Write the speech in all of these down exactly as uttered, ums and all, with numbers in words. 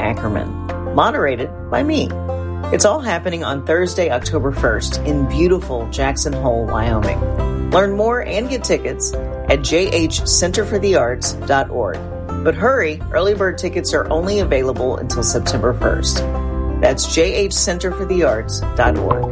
Ackerman. Moderated by me. It's all happening on Thursday, October first in beautiful Jackson Hole, Wyoming. Learn more and get tickets at j h center for the arts dot org. But hurry, early bird tickets are only available until September first. That's j h center for the arts dot org.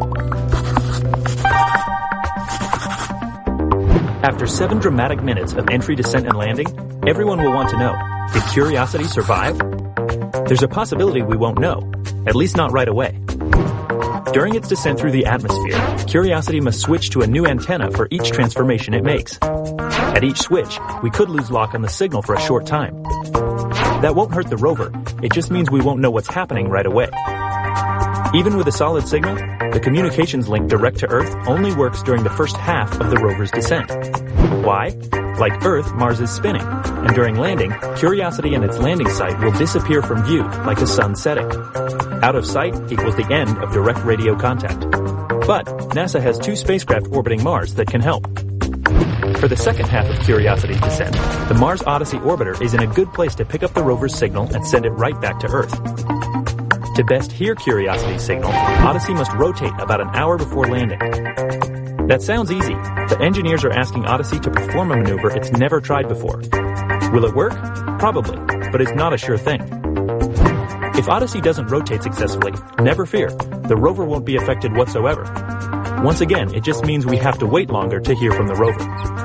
After seven dramatic minutes of entry, descent, and landing, everyone will want to know, did Curiosity survive? There's a possibility we won't know, at least not right away. During its descent through the atmosphere, Curiosity must switch to a new antenna for each transformation it makes. At each switch, we could lose lock on the signal for a short time. That won't hurt the rover, it just means we won't know what's happening right away. Even with a solid signal, the communications link direct to Earth only works during the first half of the rover's descent. Why? Like Earth, Mars is spinning, and during landing, Curiosity and its landing site will disappear from view like the sun setting. Out of sight equals the end of direct radio contact. But NASA has two spacecraft orbiting Mars that can help. For the second half of Curiosity's descent, the Mars Odyssey orbiter is in a good place to pick up the rover's signal and send it right back to Earth. To best hear Curiosity's signal, Odyssey must rotate about an hour before landing. That sounds easy, but engineers are asking Odyssey to perform a maneuver it's never tried before. Will it work? Probably, but it's not a sure thing. If Odyssey doesn't rotate successfully, never fear, the rover won't be affected whatsoever. Once again, it just means we have to wait longer to hear from the rover.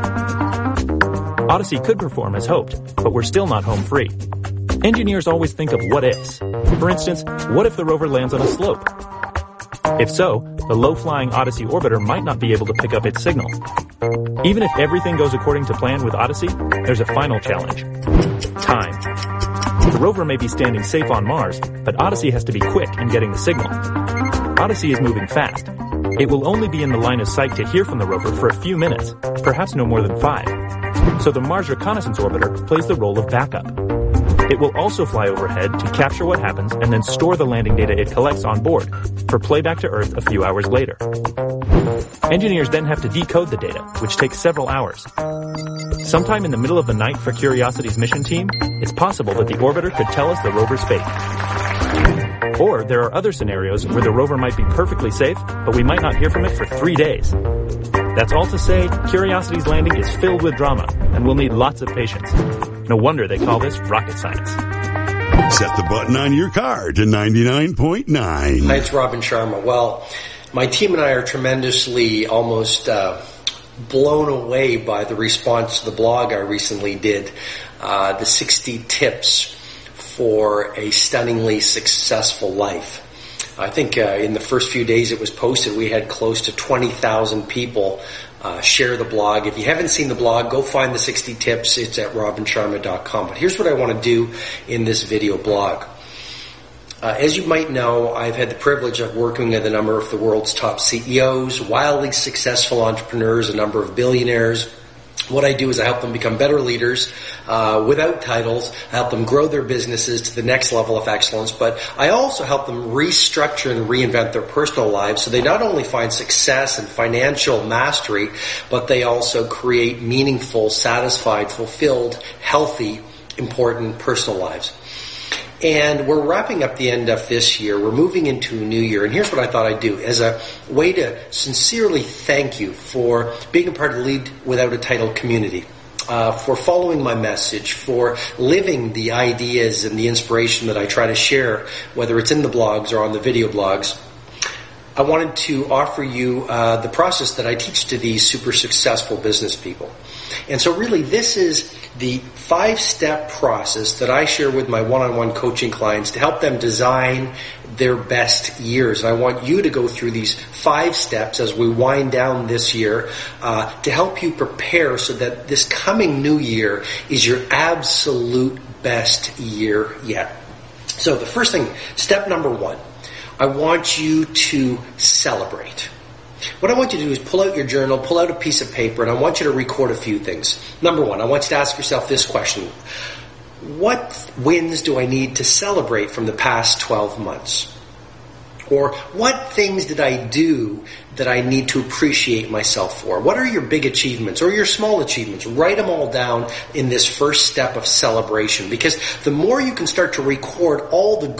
Odyssey could perform as hoped, but we're still not home free. Engineers always think of what-ifs. For instance, what if the rover lands on a slope? If so, the low-flying Odyssey orbiter might not be able to pick up its signal. Even if everything goes according to plan with Odyssey, there's a final challenge. Time. The rover may be standing safe on Mars, but Odyssey has to be quick in getting the signal. Odyssey is moving fast. It will only be in the line of sight to hear from the rover for a few minutes, perhaps no more than five. So the Mars Reconnaissance Orbiter plays the role of backup. It will also fly overhead to capture what happens and then store the landing data it collects on board for playback to Earth a few hours later. Engineers then have to decode the data, which takes several hours. Sometime in the middle of the night for Curiosity's mission team, it's possible that the orbiter could tell us the rover's fate. Or there are other scenarios where the rover might be perfectly safe, but we might not hear from it for three days. That's all to say, Curiosity's landing is filled with drama, and we'll need lots of patience. No wonder they call this rocket science. Set the button on your car to ninety-nine point nine. Hi, it's Robin Sharma. Well, my team and I are tremendously almost uh, blown away by the response to the blog I recently did, uh, the sixty tips for a stunningly successful life. I think uh, in the first few days it was posted, we had close to twenty thousand people uh, share the blog. If you haven't seen the blog, go find the sixty tips. It's at robin sharma dot com. But here's what I want to do in this video blog. Uh, as you might know, I've had the privilege of working with a number of the world's top C E Os, wildly successful entrepreneurs, a number of billionaires. What I do is I help them become better leaders uh, without titles. I help them grow their businesses to the next level of excellence, but I also help them restructure and reinvent their personal lives so they not only find success and financial mastery, but they also create meaningful, satisfied, fulfilled, healthy, important personal lives. And we're wrapping up the end of this year. We're moving into a new year. And here's what I thought I'd do as a way to sincerely thank you for being a part of the Lead Without a Title community, uh, for following my message, for living the ideas and the inspiration that I try to share, whether it's in the blogs or on the video blogs. I wanted to offer you uh, the process that I teach to these super successful business people. And so really this is the five-step process that I share with my one-on-one coaching clients to help them design their best years. And I want you to go through these five steps as we wind down this year uh, to help you prepare so that this coming new year is your absolute best year yet. So the first thing, step number one, I want you to celebrate. What I want you to do is pull out your journal, pull out a piece of paper, and I want you to record a few things. Number one, I want you to ask yourself this question. What wins do I need to celebrate from the past twelve months? Or what things did I do that I need to appreciate myself for? What are your big achievements or your small achievements? Write them all down in this first step of celebration, because the more you can start to record all the